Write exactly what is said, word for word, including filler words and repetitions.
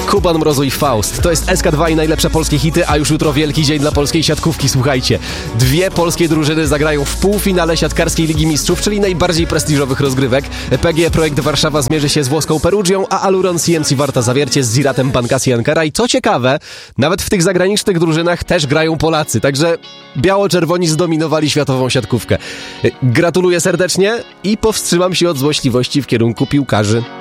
Kuban, Mrozu i Faust. To jest S K dwa i najlepsze polskie hity, a już jutro wielki dzień dla polskiej siatkówki. Słuchajcie, dwie polskie drużyny zagrają w półfinale siatkarskiej Ligi Mistrzów, czyli najbardziej prestiżowych rozgrywek. P G E Projekt Warszawa zmierzy się z włoską Perugią, a Aluron C M C Warta Zawiercie z Ziratem Bankasi Ankara. I co ciekawe, nawet w tych zagranicznych drużynach też grają Polacy, także biało-czerwoni zdominowali światową siatkówkę. Gratuluję serdecznie i powstrzymam się od złośliwości w kierunku piłkarzy.